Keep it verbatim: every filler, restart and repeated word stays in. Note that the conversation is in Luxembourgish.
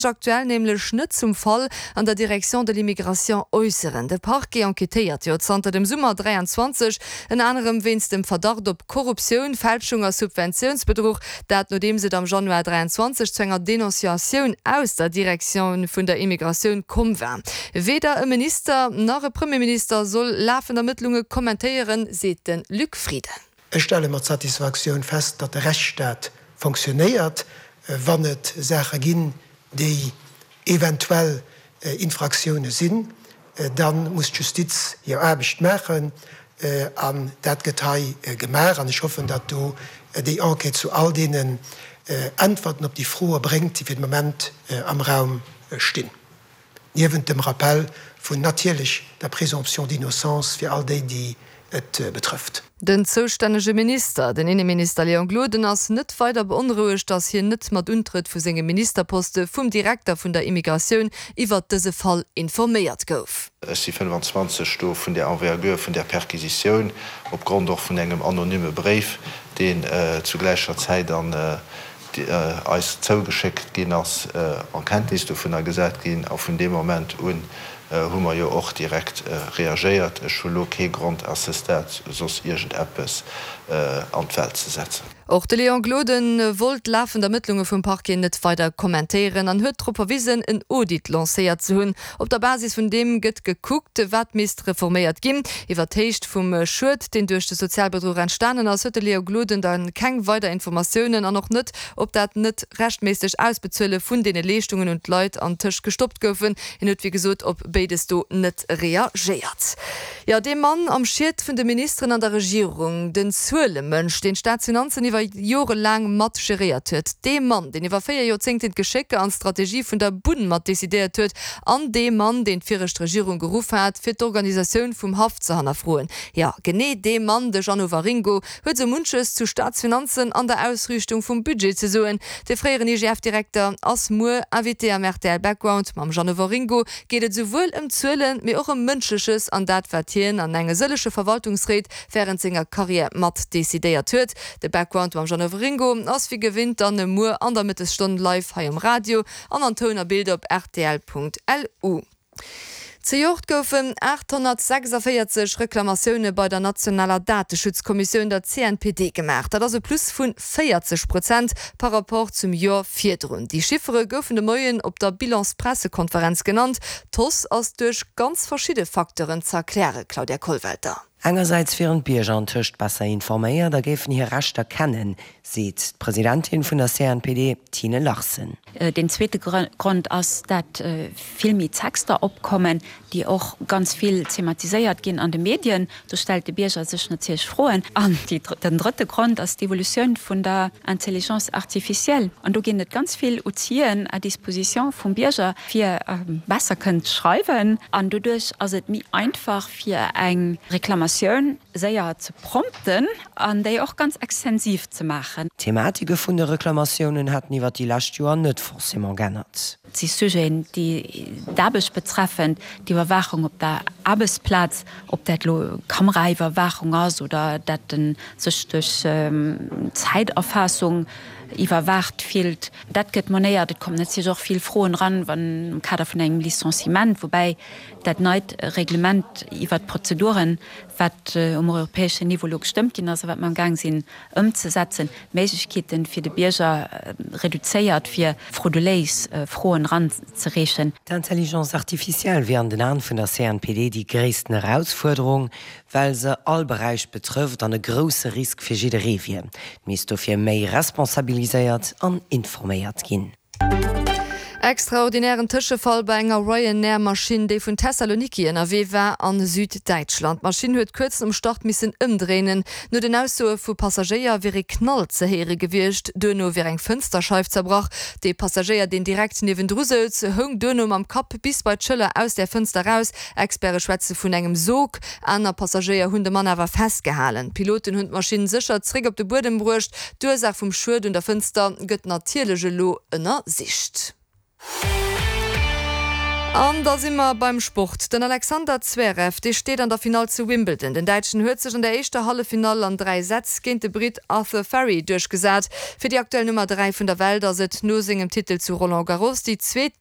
aktuell nämlich Schnitt zum Fall an der Direktion de l'Immigration äußeren. Der Parquet enquêtiert ja unter dem Sommer dreiundzwanzig in anderem wennst dem Verdacht op Korruption, Fälschung oder Subventionsbetrug, dat nur dem sie am Januar dreiundzwanzig zu einer Denunziation aus der Direktion von der Immigration kommen werden. Weder ein Minister noch ein Premierminister soll laufende Ermittlungen kommentieren, sieht den Luc Frieden. Ich stelle mit Satisfaktion fest, dass der Rechtsstaat funktioniert, wann es Sachen gibt, die eventuell äh, Infraktionen sind, äh, dann muss Justiz ihr Arbeit machen, äh, an das Detail äh, gemacht. Und ich hoffe, dass du äh, die Enquete zu all denen äh, Antworten auf die Fragen bringt, die für den Moment äh, am Raum äh, stehen. Neben dem Rappel von natürlich der Präsumption d'Innocence für all die, die es äh, betrifft. Den zuständige Minister, den Innenminister Leon Gloden, ass net weiter beunruhigt, dass hier net mat untritt vu senge Ministerposte vum Direktor vun der Immigration iwwer dese Fall informiert gouf. Es die fünfundzwanzig Sto vun der Envergure vun der Perquisition opgrund doch vun engem anonyme Brief, den äh, zu gleicher Zeit an äh, die, äh, als zougeschickt gin ass äh, an Kenntnis vun der Gesetz gin auf in dem Moment un hummer jo och direkt äh, reagiert, Ech schon okay Grund assistet sos irgend Appes äh, anfeld zu setzen. Auch de Leon Gloden wollt laufende Ermittlungen vum Parquet net weiter kommentieren, an huet Tropperwiesen en Audit lancéiert zu hunn. Op der Basis vun dem gëtt geguckt, wat mist reforméiert ginn, iwwer techt vum Schut, den durch de Sozialbetrug entstanden ass huet Leon Gloden dann keng weiter Informationen an noch net, ob dat net rechtmäßig ausbezëlle vun de Leistungen und Leiit an Tisch gestoppt goufen, en huet wie gesot, ob beides du net reagiert. Ja, dem Mann am Schied vun de Ministerin an der Regierung, den Zuele Mënsch, den Staatsfinanzen iwwer Jore lang mat geriert huet. De Mann, den iwwer feier Jozingnt den Geschicke an Strategie vun der Buden mat desideiert huet, an de Mann, den firrecht Regierung gerufen hat, fir d'Organisaun vum Haft ze hannerfroen. Ja, gené de Mann de Gianno Waringo huet se Munches zu Staatsfinanzen an der Ausrüstung vum Budget ze soen. De freieren I G F-Direktor ass Moer invité am R T L Background mam Gianno Waringo gehtt sowohl im Zuelen mir auch im Mënscheches an dat vertieren an enge sëllesche Verwaltungsret während senger Karriere mat desideiert huet. De Background am Gianno Waringo ass wie gewinnt an dem Moer an der Mittelstunde live ha im Radio an Antoner Bild op R T L Punkt L U. Ze Jocht goufen achthundertsechsundvierzig Reklamationune bei der Nationaler Datenschutzkommission der C N P D gemacht. Dat also plus vun vierzig Prozent par rapport zum Jahr vierrun. Die Schiffere goufen de Moien op der Bilanzpressekonferenz genannt, tos ass duch ganz verschiedene Faktoren zerkläre, Claudia Kohlwälter. Einerseits wären Bierger an Tischcht besser informéiert, da gefen hier rasch erkennen, sieht Präsidentin von der C N P D Tine Lachsen. Äh, den zweite Grund ist, dass äh, viel Texte abkommen, die auch ganz viel thematisiert gehen an den Medien. So stellt die Bierger sich natürlich freuen. Und die, den dritte Grund ist die Evolution von der Intelligenz artificiell. Und da gehen nicht ganz viel Uzieren à Disposition von Bierger, für äh, besser könnt schreiben. Und dadurch ist es mir einfach für eine Reklamation sehr zu prompten an der auch ganz extensiv zu machen. Thematik von der Reklamationen hat niwer die last Joer net forcément geändert. Die Sujen, die dabech betreffen, die Überwachung op der Arbeitsplatz, ob dat Kameraüberwachung ist oder dat den sech durch ähm, Zeiterfassung überwacht fehlt, dat geht man näher, dat kommt natürlich auch viel frohen ran, wann im Kader von einem Lizenziment, wobei dat neue Reglement über Prozeduren, was äh, um europäische Niveau stimmt, also was man im Gang sind, umzusetzen, Möglichkeiten für die Bürger äh, reduziert, für Frauduleis äh, frohen ran zu rächen. Die Intelligenz artificiell wären den Herren von der C N P D die größten Herausforderung, weil sie all Bereich betrifft an ein großer Risiko für jede Revier. Müsste für mehr responsabilisiert und informiert gehen. Extraordinären Tischefall bei enger Ryanair-Maschine, die von Thessaloniki N R W war an Süddeutschland. Maschine huet kurz um Start missen umdrehen. Nur den Ausso vu Passagier wäre knall zehere gewircht. Döno wäre eng Fensterscheif zerbrach. Die Passagier den direkt neben Drusels hung Döno am Kap bis bei Schëlle aus der Fenster raus. Experte Schwätze vun engem Sog. Aner Passagier hunde Mann aber festgehalen. Piloten hund Maschinen sicher zrig op de Boden brucht. Dursach vom Schuld und der Fenster gëtt natierlege Lo ënner Sicht. An da immer beim Sport. Den Alexander Zverev, der steht an der Final zu Wimbledon. Den Deutschen hört sich in der ersten Hallefinale an drei Sätze gegen den Brit Arthur Ferry durchgesagt. Für die aktuelle Nummer drei von der Welt, da sind nur im Titel zu Roland Garros die zweite